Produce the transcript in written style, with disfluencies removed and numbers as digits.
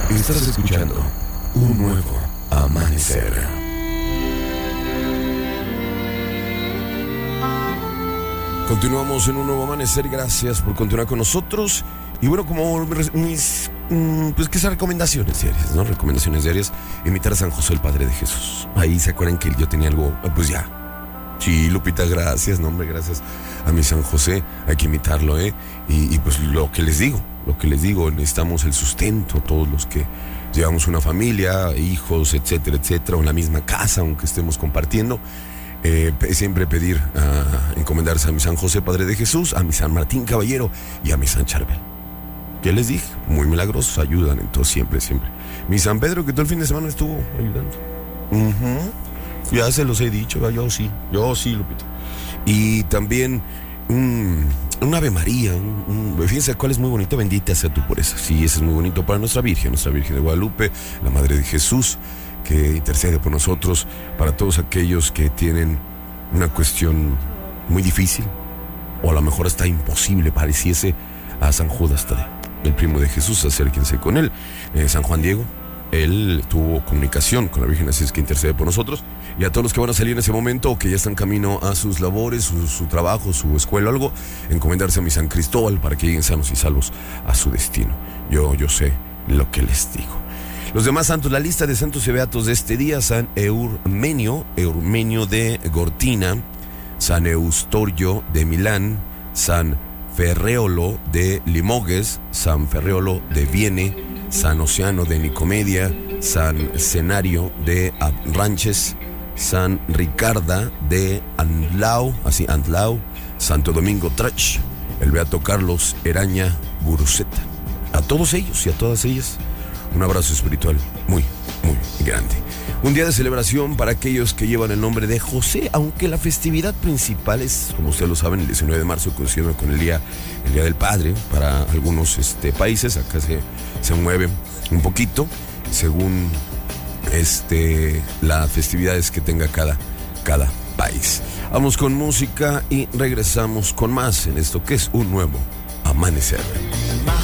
Estás escuchando un nuevo amanecer. Continuamos en un nuevo amanecer. Gracias por continuar con nosotros. Y bueno, como mis pues que esas recomendaciones diarias, ¿no? Recomendaciones diarias. Imitar a San José, el Padre de Jesús. Ahí se acuerdan que yo tenía algo, pues ya. Sí, Lupita, gracias, no, hombre, gracias a mi San José. Hay que imitarlo, y pues lo que les digo, necesitamos el sustento, todos los que llevamos una familia, hijos, etcétera, etcétera, o en la misma casa, aunque estemos compartiendo. Siempre pedir, encomendarse a mi San José, Padre de Jesús, a mi San Martín Caballero y a mi San Charbel. ¿Qué les dije? Muy milagrosos, ayudan, entonces siempre. Mi San Pedro, que todo el fin de semana estuvo ayudando. Ya se los he dicho, yo sí, Lupita. Y también un Ave María, fíjense cuál es muy bonito, bendita sea tu pureza. Sí, ese es muy bonito para nuestra Virgen de Guadalupe, la Madre de Jesús, que intercede por nosotros, para todos aquellos que tienen una cuestión muy difícil, o a lo mejor hasta imposible, pareciese. A San Judas Tadeo, el primo de Jesús, acérquense con él. San Juan Diego, él tuvo comunicación con la Virgen, así es que intercede por nosotros. Y a todos los que van a salir en ese momento, o que ya están camino a sus labores, su trabajo, su escuela o algo, encomendarse a mi San Cristóbal para que lleguen sanos y salvos a su destino. Yo sé lo que les digo. Los demás santos, la lista de santos y beatos de este día: San Eurmenio de Gortina, San Eustorio de Milán, San Ferreolo de Limoges, San Ferreolo de Vienne, San Oceano de Nicomedia, San Cenario de Abranches, San Ricarda de Andlau, Santo Domingo Trach, el beato Carlos Eraña Guruceta. A todos ellos y a todas ellas, un abrazo espiritual muy, muy grande. Un día de celebración para aquellos que llevan el nombre de José, aunque la festividad principal es, como ustedes lo saben, el 19 de marzo, coincide con el día del Padre. Para algunos países, acá se mueve un poquito según las festividades que tenga cada país. Vamos con música y regresamos con más en esto que es un nuevo amanecer.